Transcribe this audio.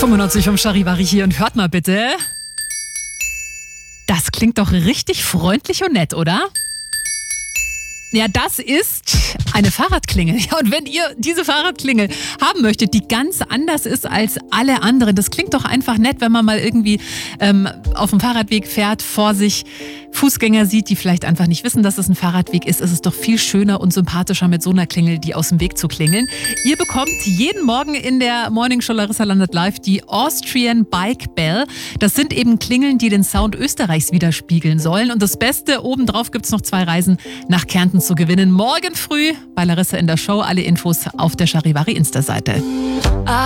95 vom Charivari hier und hört mal bitte. Das klingt doch richtig freundlich und nett, oder? Ja, das ist eine Fahrradklingel. Ja, und wenn ihr diese Fahrradklingel haben möchtet, die ganz anders ist als alle anderen, das klingt doch einfach nett, wenn man mal irgendwie auf dem Fahrradweg fährt, vor sich Fußgänger sieht, die vielleicht einfach nicht wissen, dass es ein Fahrradweg ist. Es ist doch viel schöner und sympathischer, mit so einer Klingel die aus dem Weg zu klingeln. Ihr bekommt jeden Morgen in der Morning Show Larissa landet live die Austrian Bike Bell. Das sind eben Klingeln, die den Sound Österreichs widerspiegeln sollen. Und das Beste, obendrauf gibt es noch 2 Reisen nach Kärnten zu gewinnen. Morgen früh bei Larissa in der Show. Alle Infos auf der Charivari Insta-Seite.